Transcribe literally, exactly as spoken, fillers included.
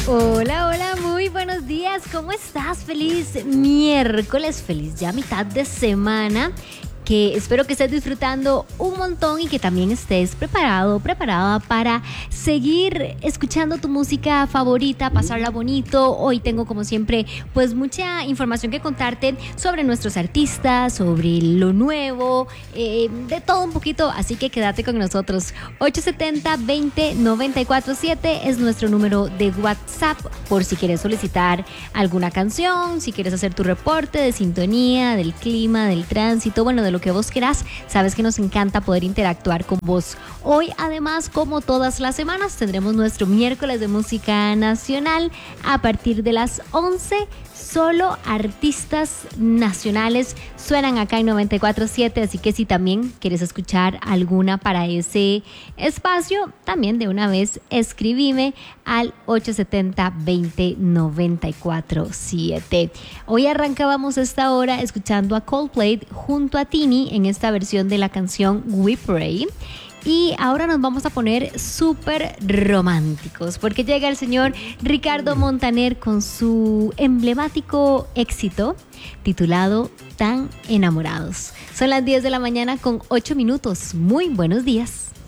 Hola, hola, muy buenos días. ¿Cómo estás? Feliz miércoles, feliz ya mitad de semana. Que espero que estés disfrutando un montón y que también estés preparado, preparada para seguir escuchando tu música favorita, pasarla bonito. Hoy tengo, como siempre, pues mucha información que contarte sobre nuestros artistas, sobre lo nuevo, eh, de todo un poquito, así que quédate con nosotros. ocho siete cero, veinte, noventa y cuatro siete es nuestro número de WhatsApp por si quieres solicitar alguna canción, si quieres hacer tu reporte de sintonía, del clima, del tránsito, bueno, de lo que vos querás. Sabes que nos encanta poder interactuar con vos. Hoy, además, como todas las semanas, tendremos nuestro miércoles de música nacional a partir de las once. Solo artistas nacionales suenan acá en noventa y cuatro siete, así que si también quieres escuchar alguna para ese espacio, también de una vez escribime al ocho siete cero, veinte, noventa y cuatro siete. Hoy arrancábamos esta hora escuchando a Coldplay junto a Tini en esta versión de la canción We Pray. Y ahora nos vamos a poner súper románticos porque llega el señor Ricardo Montaner con su emblemático éxito titulado Tan Enamorados. Son las diez de la mañana con ocho minutos. Muy buenos días.